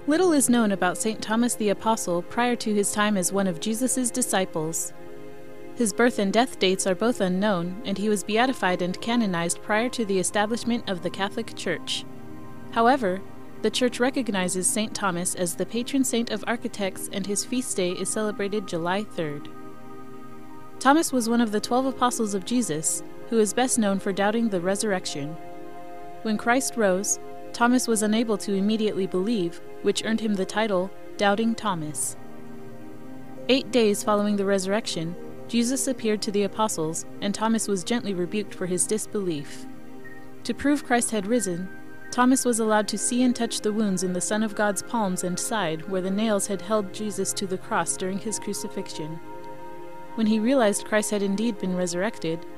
Little is known about St. Thomas the Apostle prior to his time as one of Jesus' disciples. His birth and death dates are both unknown, and he was beatified and canonized prior to the establishment of the Catholic Church. However, the Church recognizes St. Thomas as the patron saint of architects, and his feast day is celebrated July 3rd. Thomas was one of the 12 apostles of Jesus, who is best known for doubting the resurrection. When Christ rose, Thomas was unable to immediately believe, which earned him the title Doubting Thomas. 8 days following the resurrection, Jesus appeared to the apostles, and Thomas was gently rebuked for his disbelief. To prove Christ had risen, Thomas was allowed to see and touch the wounds in the Son of God's palms and side where the nails had held Jesus to the cross during his crucifixion. When he realized Christ had indeed been resurrected,